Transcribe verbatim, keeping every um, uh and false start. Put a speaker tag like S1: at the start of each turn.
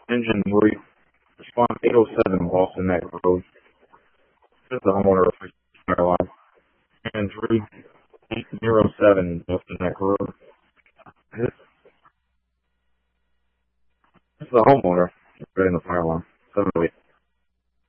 S1: Engine three, respond eight oh seven Boston Neck Road. This is the homeowner of Fire Line. Engine three, eight oh seven Boston Neck Road. This, this is the homeowner in the fire line. seven oh eight.